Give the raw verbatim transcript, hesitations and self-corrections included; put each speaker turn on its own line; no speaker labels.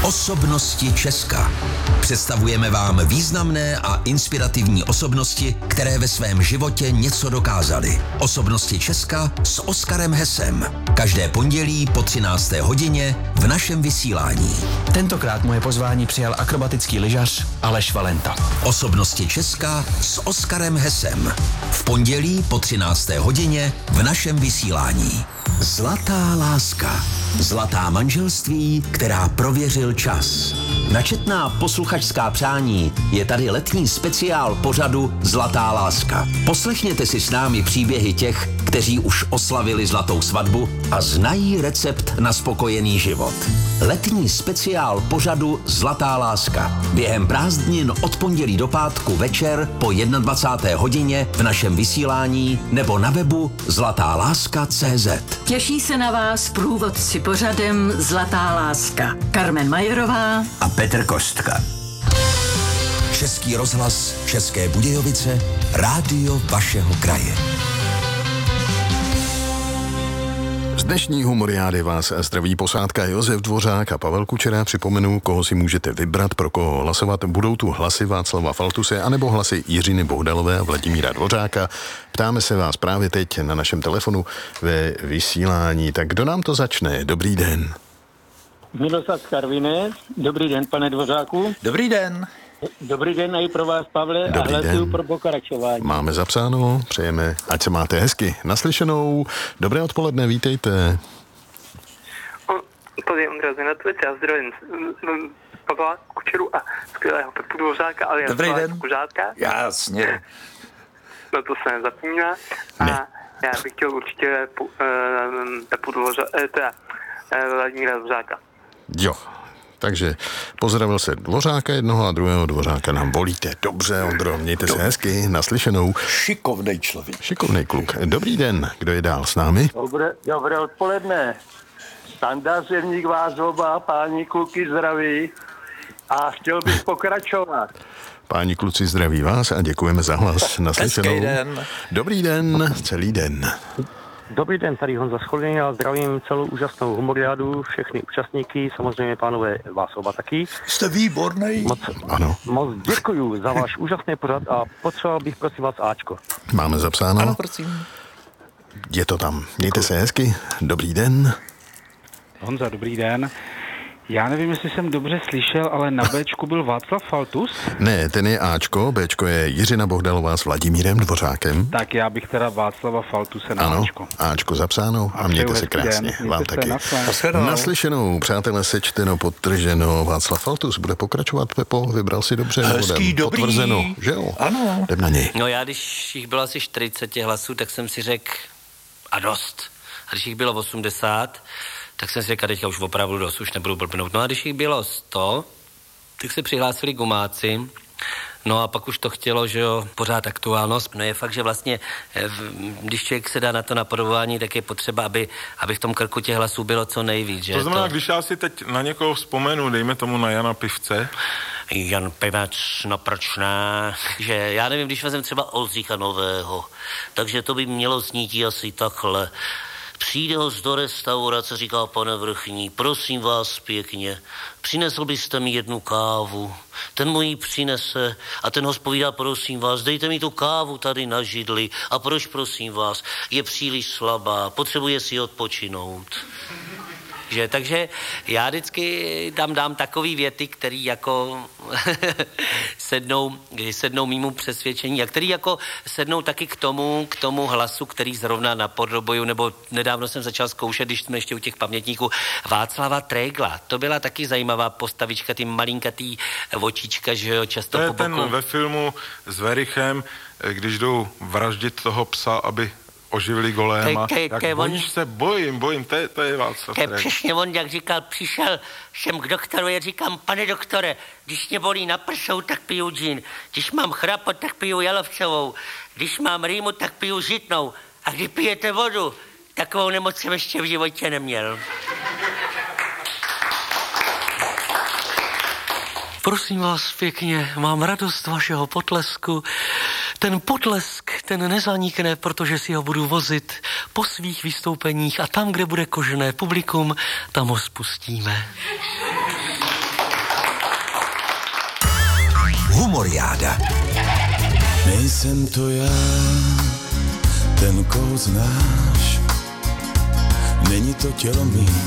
Osobnosti Česka. Představujeme vám významné a inspirativní osobnosti, které ve svém životě něco dokázaly. Osobnosti Česka s Oskarem Hesem. Každé pondělí po třinácté hodině v našem vysílání.
Tentokrát moje pozvání přijal akrobatický lyžař Aleš Valenta.
Osobnosti Česka s Oskarem Hesem. V pondělí po třinácté hodině v našem vysílání. Zlatá láska. Zlatá manželství, která prověřil čas. Načetná posluchačská přání je tady letní speciál pořadu Zlatá láska. Poslechněte si s námi příběhy těch, kteří už oslavili zlatou svatbu a znají recept na spokojený život. Letní speciál pořadu Zlatá láska. Během prázdnin od pondělí do pátku večer po dvacáté jedné hodině v našem vysílání nebo na webu zlatá láska tečka cé zet.
Těší se na vás průvodci pořadem Zlatá láska. Karmen Majerová
a Petr Kostka. Český rozhlas České Budějovice, rádio vašeho kraje.
Z dnešní humoriády vás zdraví posádka Josef Dvořák a Pavel Kučera. Připomenu, koho si můžete vybrat, pro koho hlasovat. Budou tu hlasy Václava Faltuse anebo hlasy Jiřiny Bohdalové a Vladimíra Dvořáka. Ptáme se vás právě teď na našem telefonu ve vysílání. Tak kdo nám to začne? Dobrý den.
Miloslav z Karviné. Dobrý den, pane Dvořáku.
Dobrý den.
Dobrý den i pro vás, Pavle,
Dobrý
a hlasuju
den.
pro pokračování.
Máme zapsáno, přejeme, ať se máte hezky. Naslyšenou. Dobré odpoledne, vítejte.
Tady Ondra Zinatovič, já zdravím Pavla Kučeru a skvělého Pepu Dvořáka, ale
Dobrý
já
den.
Kužátka.
Jasně.
No to se nezapomíná. A
Ne.
já bych chtěl určitě uh, Pepu Dvořáka, uh, teda uh, Vladimíra Dvořáka.
Jo. Takže pozdravil se Dvořáka jednoho a druhého Dvořáka nám volíte. Dobře, Ondro, mějte se hezky, naslyšenou.
Šikovnej člověk.
Šikovnej kluk. Dobrý den, kdo je dál s námi?
Dobré, dobré odpoledne. Standa Zevník vás oba, páni kluky zdraví a chtěl bych pokračovat.
Páni kluci, zdraví vás a děkujeme za hlas. Naslyšenou.
Hezký den.
Dobrý den, celý den.
Dobrý den, tady Honza Scholný a zdravím celou úžasnou humoriádu, všechny účastníky, samozřejmě pánové vás oba taky.
Jste výborný.
Moc,
Ano,
moc děkuju za váš úžasný pořad a potřeboval bych prosím vás Ačko.
máme zapsáno.
Ano, prosím.
Je to tam. Mějte se hezky. Dobrý den.
Honza, dobrý den. Já nevím, jestli jsem dobře slyšel, ale na Bčku byl Václav Faltus.
Ne, ten je Ačko, Bčko je Jiřina Bohdalová s Vladimírem Dvořákem.
Tak já bych teda Václava Faltuse na
Ano,
Ačko.
Ačko zapsáno a,
A
mějte
přeju
se
hezký
krásně.
den. Mějte
Vám
se,
taky.
nashledanou.
Naslyšenou, přátelé, sečteno, podtrženo. Václav Faltus bude pokračovat, Pepo, vybral si dobře.
Hezký,
Vodem.
dobrý.
Potvrzeno, že jo?
Ano.
Jdem na něj.
No já, když jich bylo asi čtyřicet hlasů, tak jsem si řekl a dost. A když jich bylo osmdesát, tak jsem si řekl, teďka už opravdu dost, už nebudu blbnout. No a když jich bylo sto, tak se přihlásili gumáci. No a pak už to chtělo, že jo, pořád aktuálnost. No je fakt, že vlastně, když člověk se dá na to napodobování, tak je potřeba, aby, aby v tom krku těch hlasů bylo co nejvíc, že?
To znamená, to... když já si teď na někoho vzpomenu, dejme tomu na Jana Pivce.
Jan Pivec, no proč ne? Že já nevím, když vezmeme třeba Oldřicha Nového, takže to by mělo znít asi takhle. Přijde host do restaurace, říká pane vrchní, prosím vás pěkně, přinesl byste mi jednu kávu. Ten mu ji přinese a ten host povídá, prosím vás, dejte mi tu kávu tady na židli. A proč, prosím vás, je příliš slabá, potřebuje si odpočinout. Že, takže já vždycky tam dám takový věty, který jako sednou, sednou mýmu přesvědčení a který jako sednou taky k tomu, k tomu hlasu, který zrovna napodobuju, nebo nedávno jsem začal zkoušet, když jsme ještě u těch pamětníků, Václava Trégla. To byla taky zajímavá postavička, ty malinkatý očička, že jo, často
to je
po boku.
ten ve filmu s Verichem, když jdou vraždit toho psa, aby oživili Goléma.
Ke, ke,
tak
ke,
bojíš
on...
se, bojím, bojím, to je, to je Václav
To je
Trégl.
přesně on, jak říkal, přišel jsem k doktoru, já říkám, pane doktore, když mě bolí na prsou, tak piju džín, když mám chrapot, tak piju jalovcovou, když mám rýmu, tak piju žitnou a když pijete vodu, takovou nemoc jsem ještě v životě neměl. Prosím vás pěkně, mám radost vašeho potlesku. Ten potlesk, ten nezanikne, protože si ho budu vozit po svých vystoupeních a tam, kde bude kožené publikum, tam ho spustíme.
Humoriáda.
Nejsem to já, ten, koho znáš, není to tělo mý.